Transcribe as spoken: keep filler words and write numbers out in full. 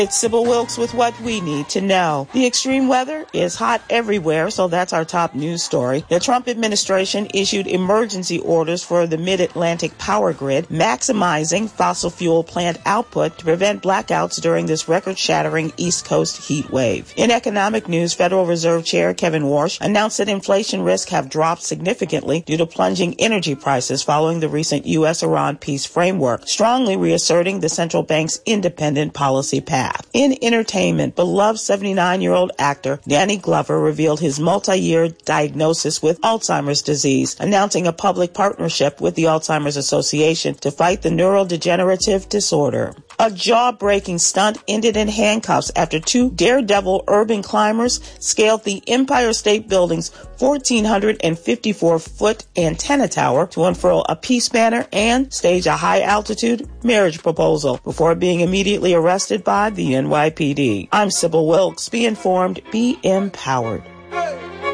It's Sybil Wilkes with what we need to know. The extreme weather is hot everywhere, so that's our top news story. The Trump administration issued emergency orders for the Mid-Atlantic power grid, maximizing fossil fuel plant output to prevent blackouts during this record-shattering East Coast heat wave. In economic news, Federal Reserve Chair Kevin Warsh announced that inflation risks have dropped significantly due to plunging energy prices following the recent U S Iran peace framework, strongly reasserting the central bank's independent policy path. In entertainment, beloved seventy-nine-year-old actor Danny Glover revealed his multi-year diagnosis with Alzheimer's disease, announcing a public partnership with the Alzheimer's Association to fight the neurodegenerative disorder. A jaw-breaking stunt ended in handcuffs after two daredevil urban climbers scaled the Empire State Building's one thousand four hundred fifty-four foot antenna tower to unfurl a peace banner and stage a high-altitude marriage proposal before being immediately arrested by the N Y P D. I'm Sybil Wilkes. Be informed, be empowered.